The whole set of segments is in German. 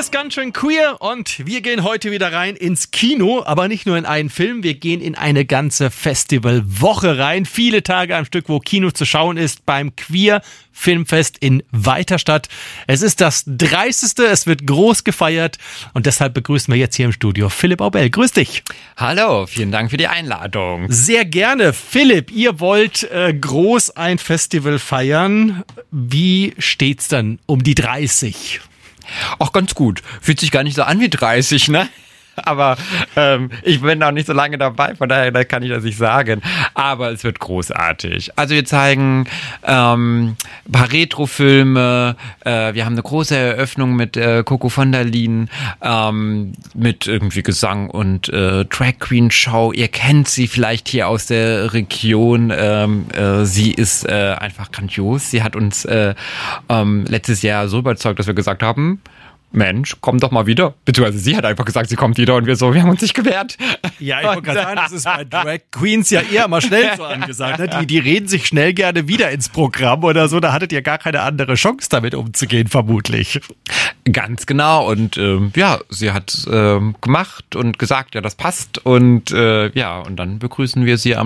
ist ganz schön queer und wir gehen heute wieder rein ins Kino, aber nicht nur in einen Film, wir gehen in eine ganze Festivalwoche rein. Viele Tage am Stück, wo Kino zu schauen ist beim Queer Filmfest in Weiterstadt. Es ist das 30. Es wird groß gefeiert und deshalb begrüßen wir jetzt hier im Studio Philipp Aubel. Grüß dich. Hallo, vielen Dank für die Einladung. Sehr gerne. Philipp, ihr wollt groß ein Festival feiern. Wie steht's dann um die 30? Ach, ganz gut. Fühlt sich gar nicht so an wie 30, ne? Aber ich bin noch nicht so lange dabei, von daher kann ich das nicht sagen. Aber es wird großartig. Also wir zeigen ein paar Retrofilme. Wir haben eine große Eröffnung mit Coco von der Leyen, mit irgendwie Gesang und Drag Queen Show. Ihr kennt sie vielleicht hier aus der Region. Sie ist einfach grandios. Sie hat uns letztes Jahr so überzeugt, dass wir gesagt haben, Mensch, komm doch mal wieder. Beziehungsweise sie hat einfach gesagt, sie kommt wieder und wir haben uns nicht gewehrt. Ja, ich wollte gerade sagen, das ist bei Drag Queens ja eher mal schnell so angesagt. Ne? Die reden sich schnell gerne wieder ins Programm oder so. Da hattet ihr gar keine andere Chance, damit umzugehen, vermutlich. Ganz genau. Und sie hat gemacht und gesagt, ja, das passt. Und und dann begrüßen wir sie am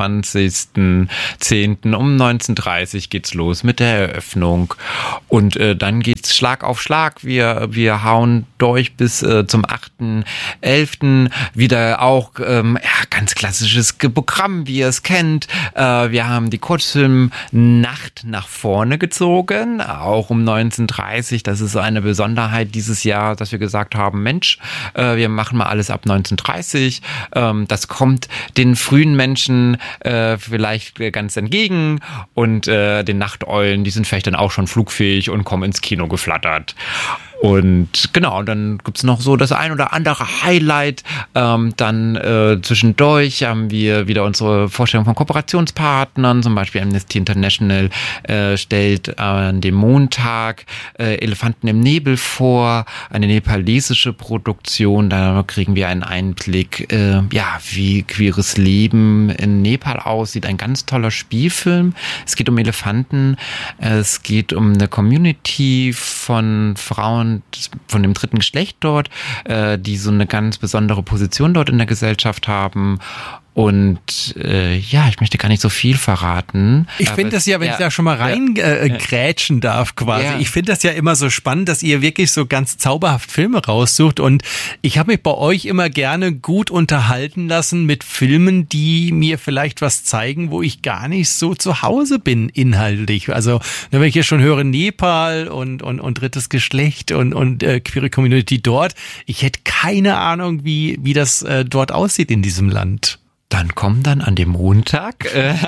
29.10. um 19:30 Uhr geht's los mit der Eröffnung. Und dann geht's Schlag auf Schlag. Wir hauen durch bis zum 8.11. wieder auch ganz klassisches Programm, wie ihr es kennt. Wir haben die Kurzfilm-Nacht nach vorne gezogen, auch um 19:30 Uhr. Das ist so eine Besonderheit dieses Jahr, dass wir gesagt haben, Mensch, wir machen mal alles ab 19:30 Uhr. Das kommt den frühen Menschen vielleicht ganz entgegen und den Nachteulen, die sind vielleicht dann auch schon flugfähig und kommen ins Kino geflattert. Und genau, und dann gibt's noch so das ein oder andere Highlight. Dann zwischendurch haben wir wieder unsere Vorstellung von Kooperationspartnern. Zum Beispiel Amnesty International stellt an dem Montag Elefanten im Nebel vor, eine nepalesische Produktion. Da kriegen wir einen Einblick, wie queeres Leben in Nepal aussieht. Ein ganz toller Spielfilm. Es geht um Elefanten. Es geht um eine Community von Frauen von dem dritten Geschlecht dort, die so eine ganz besondere Position dort in der Gesellschaft haben. Und ich möchte gar nicht so viel verraten. Ich finde das ja, wenn ich da schon mal reingrätschen darf quasi, ich finde das ja immer so spannend, dass ihr wirklich so ganz zauberhaft Filme raussucht und ich habe mich bei euch immer gerne gut unterhalten lassen mit Filmen, die mir vielleicht was zeigen, wo ich gar nicht so zu Hause bin inhaltlich. Also wenn ich hier schon höre Nepal und drittes Geschlecht und queere Community dort, ich hätte keine Ahnung, wie das dort aussieht in diesem Land. Dann komm dann an dem Montag,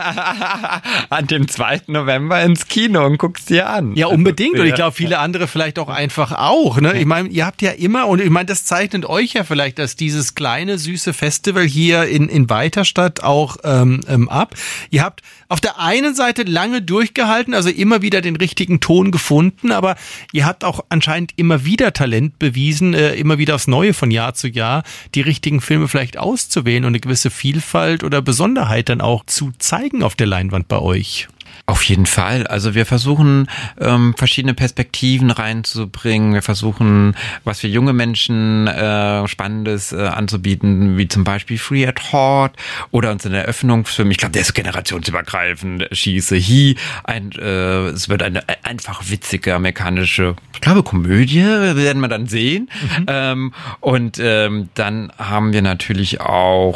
an dem 2. November ins Kino und guck's dir an. Ja, unbedingt. Und ich glaube, viele andere vielleicht auch einfach auch. Ne? Ich meine, ihr habt ja immer, und ich meine, das zeichnet euch ja vielleicht als dieses kleine, süße Festival hier in Weiterstadt auch ab. Ihr habt auf der einen Seite lange durchgehalten, also immer wieder den richtigen Ton gefunden, aber ihr habt auch anscheinend immer wieder Talent bewiesen, immer wieder aufs Neue von Jahr zu Jahr, die richtigen Filme vielleicht auszuwählen und eine gewisse Vielfalt oder Besonderheit dann auch zu zeigen auf der Leinwand bei euch. Auf jeden Fall. Also wir versuchen, verschiedene Perspektiven reinzubringen. Wir versuchen, was für junge Menschen Spannendes anzubieten, wie zum Beispiel Free at Heart oder unseren Eröffnungsfilm. Ich glaube, der ist generationsübergreifend. Schieße He. Es wird eine einfach witzige amerikanische, ich glaube, Komödie, werden wir dann sehen. Mhm. Dann haben wir natürlich auch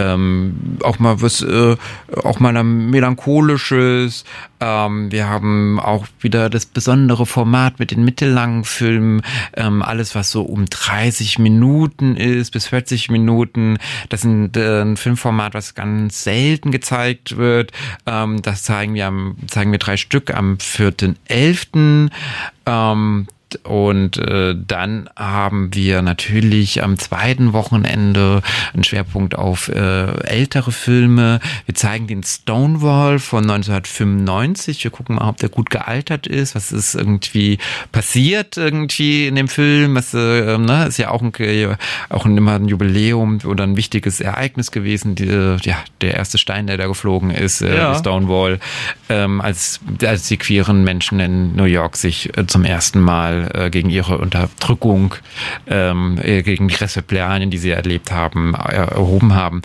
mal was, auch mal ein melancholisches. Wir haben auch wieder das besondere Format mit den mittellangen Filmen, alles was so um 30 Minuten ist bis 40 Minuten. Das ist ein Filmformat, was ganz selten gezeigt wird. Das zeigen wir 3 Stück am 4.11. Und dann haben wir natürlich am zweiten Wochenende einen Schwerpunkt auf ältere Filme. Wir zeigen den Stonewall von 1995. Wir gucken mal, ob der gut gealtert ist. Was ist irgendwie passiert irgendwie in dem Film? Was ist ja auch immer ein Jubiläum oder ein wichtiges Ereignis gewesen. Der erste Stein, der da geflogen ist, Stonewall, als die queeren Menschen in New York sich zum ersten Mal nochmal gegen ihre Unterdrückung, gegen die Repressalien, die sie erlebt haben, erhoben haben.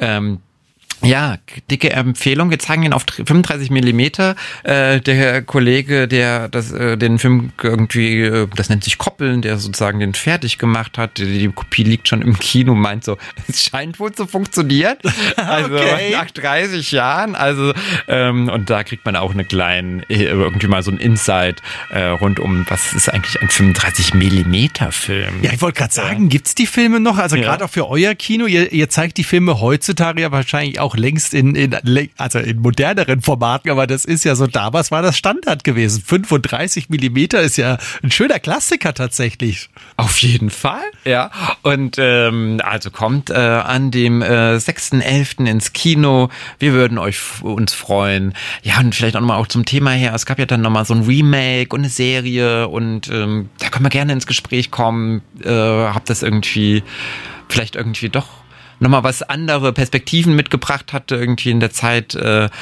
Ja, dicke Empfehlung. Wir zeigen ihn auf 35 Millimeter. Der Kollege, der den Film irgendwie, das nennt sich Koppeln, der sozusagen den fertig gemacht hat, die Kopie liegt schon im Kino, meint so, es scheint wohl zu funktionieren. Also okay. Nach 30 Jahren. Also und da kriegt man auch eine kleine, irgendwie mal so ein Insight rund um, was ist eigentlich ein 35 Millimeter Film? Ja, ich wollte gerade sagen, gibt's die Filme noch? Also gerade auch für euer Kino, ihr zeigt die Filme heutzutage ja wahrscheinlich auch längst in moderneren Formaten, aber das ist ja so, damals war das Standard gewesen. 35 Millimeter ist ja ein schöner Klassiker tatsächlich. Auf jeden Fall, ja. Und also kommt an dem 6.11. ins Kino. Wir würden uns freuen. Ja, und vielleicht auch nochmal auch zum Thema her. Es gab ja dann nochmal so ein Remake und eine Serie und da können wir gerne ins Gespräch kommen. Hab das vielleicht irgendwie doch nochmal was andere Perspektiven mitgebracht hatte, irgendwie in der Zeit,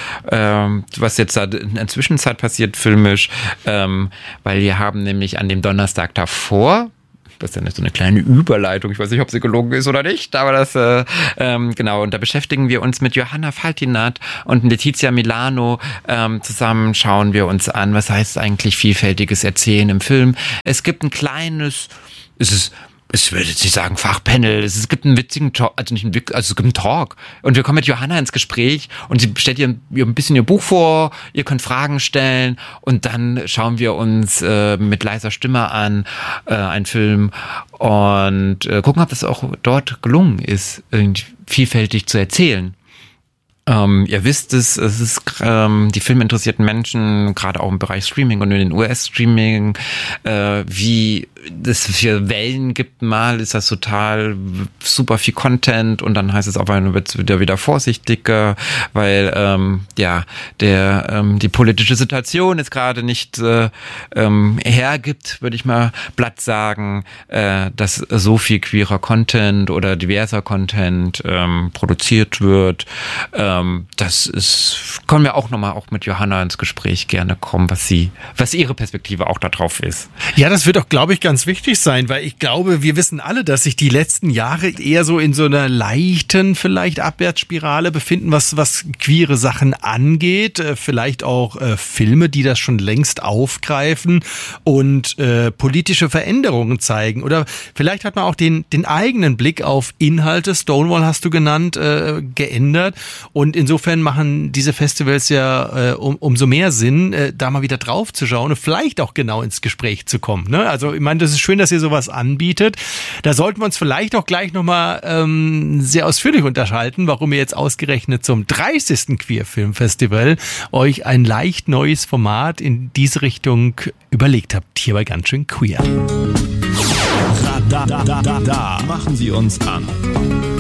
was jetzt da in der Zwischenzeit passiert, filmisch, weil wir haben nämlich an dem Donnerstag davor, das ist ja so eine kleine Überleitung, ich weiß nicht, ob sie gelungen ist oder nicht, aber das, genau, und da beschäftigen wir uns mit Johanna Faltinat und Letizia Milano, zusammen schauen wir uns an, was heißt eigentlich vielfältiges Erzählen im Film. Es gibt ein kleines, ich würde jetzt nicht sagen Fachpanel, es gibt einen witzigen Talk, es gibt einen Talk und wir kommen mit Johanna ins Gespräch und sie stellt ihr ein bisschen ihr Buch vor, ihr könnt Fragen stellen und dann schauen wir uns mit leiser Stimme an einen Film und gucken, ob das auch dort gelungen ist, vielfältig zu erzählen. Ihr wisst es ist die filminteressierten Menschen, gerade auch im Bereich Streaming und in den US-Streaming, wie es für Wellen gibt, mal ist das total super viel Content und dann heißt es auf einmal wird es wieder vorsichtiger, weil die politische Situation jetzt gerade nicht hergibt, würde ich mal platt sagen, dass so viel queerer Content oder diverser Content produziert wird. Können wir auch nochmal auch mit Johanna ins Gespräch gerne kommen, was ihre Perspektive auch da drauf ist. Ja, das wird auch, glaube ich, ganz wichtig sein, weil ich glaube, wir wissen alle, dass sich die letzten Jahre eher so in so einer leichten, vielleicht Abwärtsspirale befinden, was queere Sachen angeht. Vielleicht auch Filme, die das schon längst aufgreifen und politische Veränderungen zeigen. Oder vielleicht hat man auch den eigenen Blick auf Inhalte, Stonewall hast du genannt, geändert. Und insofern machen diese Festivals ja umso mehr Sinn, da mal wieder drauf zu schauen und vielleicht auch genau ins Gespräch zu kommen. Ne? Also ich meine, das ist schön, dass ihr sowas anbietet. Da sollten wir uns vielleicht auch gleich nochmal sehr ausführlich unterhalten, warum ihr jetzt ausgerechnet zum 30. Queer-Film-Festival euch ein leicht neues Format in diese Richtung überlegt habt. Hier bei Ganz schön queer. Da machen Sie uns an.